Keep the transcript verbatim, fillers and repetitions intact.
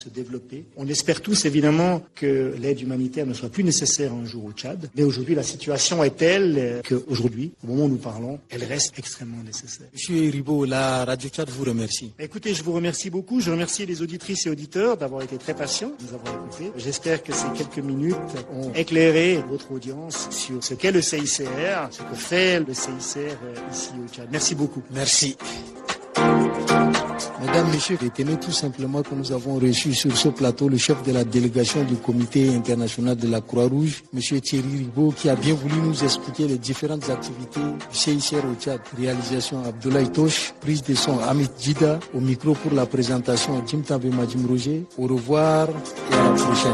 se développer. On espère tous évidemment que l'aide humanitaire ne soit plus nécessaire un jour au Tchad, mais aujourd'hui la situation est telle qu'aujourd'hui, au moment où nous parlons, elle reste extrêmement nécessaire. Monsieur Ribo, la Radio Tchad vous remercie. Écoutez, je vous remercie beaucoup. Je remercie les auditrices et auditeurs d'avoir été très patients, de nous avoir écoutés. J'espère que ces quelques minutes ont éclairé votre audience sur ce qu'est le C I C R, ce que fait le C I C R ici au Tchad. Merci beaucoup. Merci. Mesdames, Messieurs, retenez tout simplement que nous avons reçu sur ce plateau le chef de la délégation du Comité international de la Croix-Rouge, M. Thierry Ribo, qui a bien voulu nous expliquer les différentes activités du C I C R au Tchad. Réalisation Abdoulaye Toche, prise de son Amit Djida, au micro pour la présentation Jim Tambe Majim Roger. Au revoir et à la prochaine.